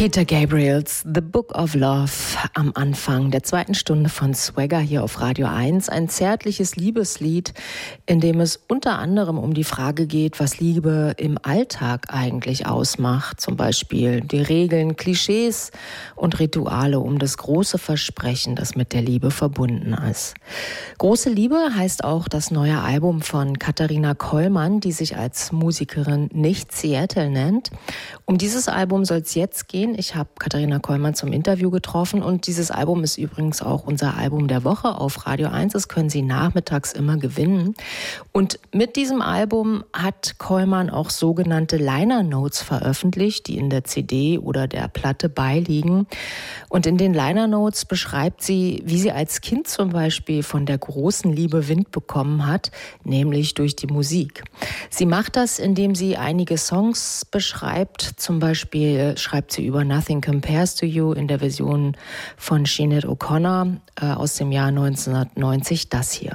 Peter Gabriels The Book of Love am Anfang der zweiten Stunde von Swagger hier auf Radio 1. Ein zärtliches Liebeslied, in dem es unter anderem um die Frage geht, was Liebe im Alltag eigentlich ausmacht. Zum Beispiel die Regeln, Klischees und Rituale um das große Versprechen, das mit der Liebe verbunden ist. Große Liebe heißt auch das neue Album von Katharina Kollmann, die sich als Musikerin nicht Seattle nennt. Um dieses Album soll es jetzt gehen. Ich habe Katharina Kollmann zum Interview getroffen und dieses Album ist übrigens auch unser Album der Woche auf Radio 1. Das können Sie nachmittags immer gewinnen. Und mit diesem Album hat Kollmann auch sogenannte Liner Notes veröffentlicht, die in der CD oder der Platte beiliegen. Und in den Liner Notes beschreibt sie, wie sie als Kind zum Beispiel von der großen Liebe Wind bekommen hat, nämlich durch die Musik. Sie macht das, indem sie einige Songs beschreibt. Zum Beispiel schreibt sie über Nothing Compares to You in der Version von Sinead O'Connor aus dem Jahr 1990 das hier.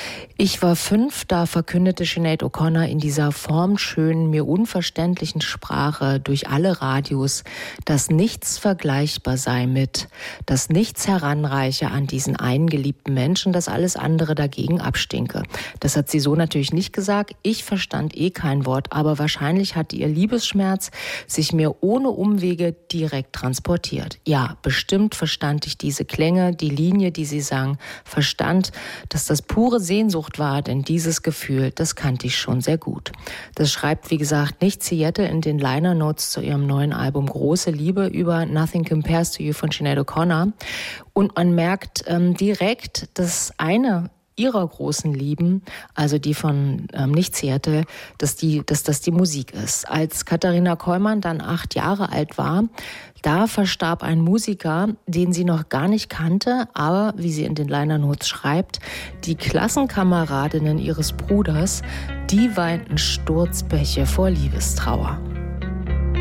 Ich war 5, da verkündete Sinead O'Connor in dieser formschönen, mir unverständlichen Sprache durch alle Radios, dass nichts vergleichbar sei mit, dass nichts heranreiche an diesen einen geliebten Menschen, dass alles andere dagegen abstinke. Das hat sie so natürlich nicht gesagt. Ich verstand kein Wort, aber wahrscheinlich hat ihr Liebesschmerz sich mir ohne Umwege direkt transportiert. Ja, bestimmt verstand ich diese Klänge, die Linie, die sie sang, verstand, dass das pure Sehnsucht war, denn dieses Gefühl, das kannte ich schon sehr gut. Das schreibt, wie gesagt, nicht Seattle in den Liner Notes zu ihrem neuen Album Große Liebe über Nothing Compares to You von Sinead O'Connor. Und man merkt direkt, dass eine ihrer großen Lieben, also die von nicht Seattle, dass das die Musik ist. Als Katharina Kollmann dann 8 Jahre alt war, da verstarb ein Musiker, den sie noch gar nicht kannte, aber, wie sie in den Liner Notes schreibt, die Klassenkameradinnen ihres Bruders, die weinten Sturzbäche vor Liebestrauer.